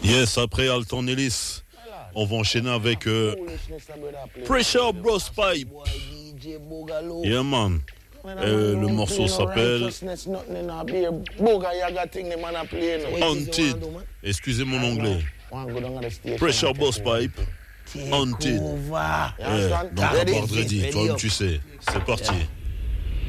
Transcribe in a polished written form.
Yes, après Alton Ellis, on va enchaîner avec Pressure Bros Pipe. Yeah man. Le morceau s'appelle Haunted. Excusez mon anglais. Pressure Boss Pipe. Haunted. Yeah. Donc à part ready, toi-même tu sais. C'est parti.